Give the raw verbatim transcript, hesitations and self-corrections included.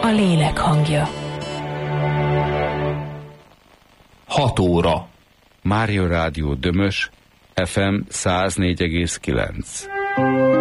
a lélek hangja. hat óra. Mária Rádió Dömös, ef em száz négy egész kilenc.